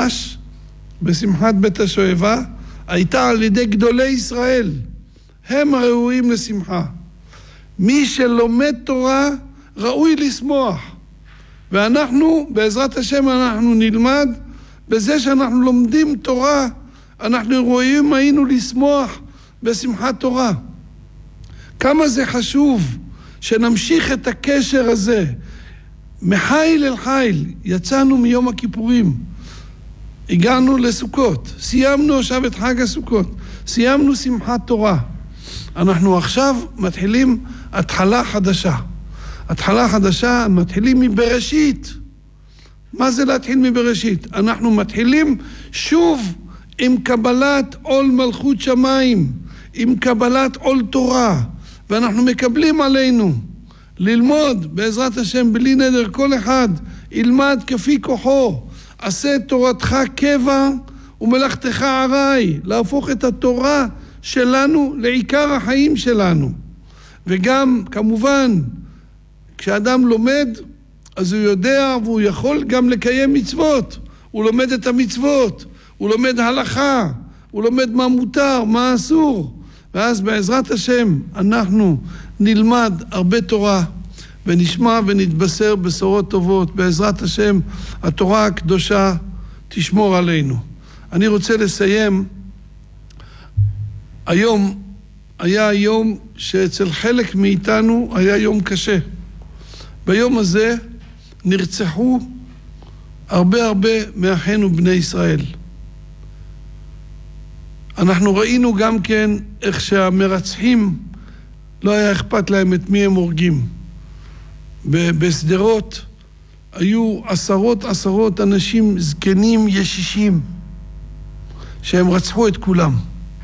המקדש, בשמחת בית השואבה, הייתה על ידי גדולי ישראל. הם ראויים לשמחה. מי שלומד תורה ראוי לשמוח. ואנחנו, בעזרת השם, אנחנו נלמד בזה שאנחנו לומדים תורה, אנחנו רואים היינו לשמוח בשמחת תורה. כמה זה חשוב שנמשיך את הקשר הזה. מחיל אל חיל, יצאנו מיום הכיפורים, הגענו לסוכות, סיימנו עכשיו את חג הסוכות, סיימנו שמחת תורה. אנחנו עכשיו מתחילים התחלה חדשה. התחלה חדשה, מתחילים מבראשית. מה זה להתחיל מבראשית? אנחנו מתחילים שוב עם קבלת עול מלכות שמיים, עם קבלת עול תורה, ואנחנו מקבלים עלינו ללמוד בעזרת השם בלי נדר. כל אחד ילמד כפי כוחו, עשה תורתך קבע ומלאכתך ערי, להפוך את התורה שלנו לעיקר החיים שלנו. וגם כמובן כשאדם לומד אז הוא יודע והוא יכול גם לקיים מצוות. הוא לומד את המצוות, הוא לומד הלכה, הוא לומד מה מותר, מה אסור. ואז בעזרת השם אנחנו נלמד הרבה תורה ונשמע ונתבשר בשורות טובות. בעזרת השם התורה הקדושה תשמור עלינו. אני רוצה לסיים. היום היה יום שאצל חלק מאיתנו היה יום קשה. ביום הזה נרצחו הרבה מאחינו בני ישראל. אנחנו ראינו גם כן איך שהמרצחים לא היה אכפת להם את מי הם הורגים. בסדרות היו עשרות אנשים זקנים ישישים שהם רצחו את כולם.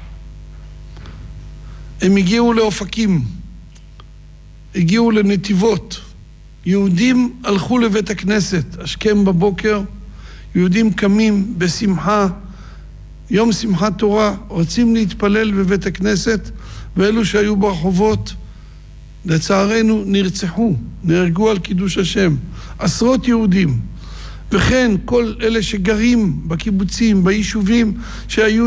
הם הגיעו לאופקים, הגיעו לנתיבות. יהודים הלכו לבית הכנסת, השכם בבוקר, יהודים קמים בשמחה, יום שמחת תורה, רוצים להתפלל בבית הכנסת, ואלו שהיו ברחובות, לצערנו נרצחו, נהרגו על קידוש השם, עשרות יהודים. וכן כל אלה שגרים בקיבוצים, ביישובים שהיו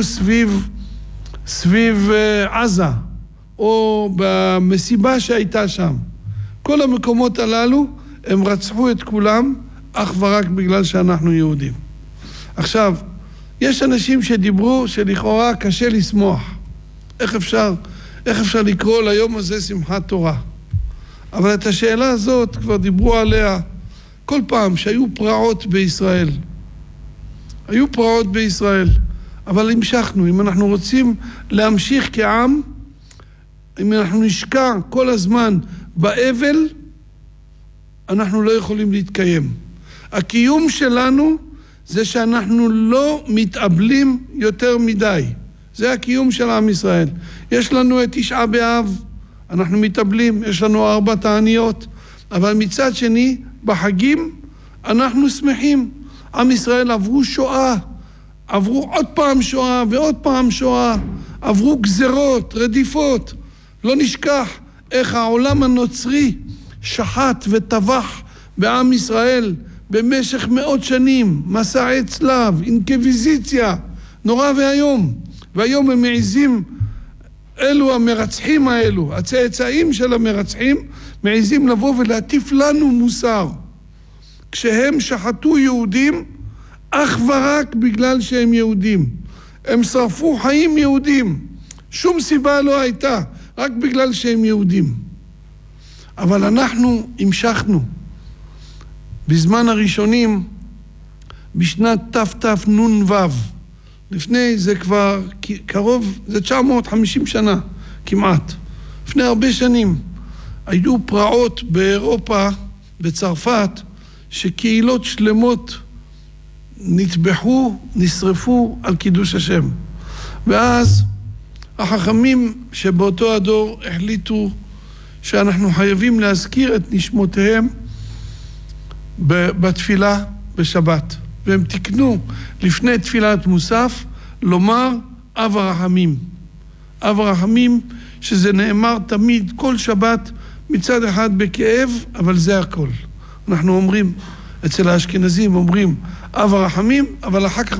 סביב עזה, או במסיבה שהייתה שם. כל המקומות הללו הם רצחו את כולם אך ורק בגלל שאנחנו יהודים. עכשיו, יש אנשים שדיברו שלכאורה קשה לשמוח. איך אפשר לקרוא ליום הזה שמחת תורה? אבל את השאלה הזאת כבר דיברו עליה כל פעם שהיו פרעות בישראל. היו פרעות בישראל, אבל המשכנו. אם אנחנו רוצים להמשיך כעם, אם אנחנו נשקע כל הזמן באבל, אנחנו לא יכולים להתקיים. הקיום שלנו זה שאנחנו לא מתאבלים יותר מדי. זה הקיום של עם ישראל. יש לנו את תשעה באב, אנחנו מתאבלים, יש לנו 4 תעניות, אבל מצד שני, בחגים אנחנו שמחים. עם ישראל עברו שואה, עברו עוד פעם שואה ועוד פעם שואה, עברו גזרות, רדיפות. לא נשכח איך העולם הנוצרי שחט וטבח בעם ישראל במשך מאות שנים, מסעי צלב, אינקוויזיציה, נורא והיום. והיום הם מעיזים, אלו המרצחים האלו, הצאצאים של המרצחים, מעיזים לבוא ולהטיף לנו מוסר. כשהם שחטו יהודים, אך ורק בגלל שהם יהודים. הם שרפו חיים יהודים. שום סיבה לא הייתה, רק בגלל שהם יהודים. אבל אנחנו המשכנו. בזמן הראשונים, בשנת תתנ"ו, לפני זה כבר קרוב, זה 950 שנה כמעט, לפני הרבה שנים, היו פרעות באירופה, בצרפת, שקהילות שלמות נטבחו, נשרפו על קידוש השם. ואז החכמים שבאותו הדור החליטו שאנחנו חייבים להזכיר את נשמותיהם בתפילה בשבת. והם תקנו לפני תפילת מוסף לומר אב הרחמים. אב הרחמים שזה נאמר תמיד כל שבת, מצד אחד בכאב, אבל זה הכל. אנחנו אומרים, אצל האשכנזים אומרים אב הרחמים, אבל אחר כך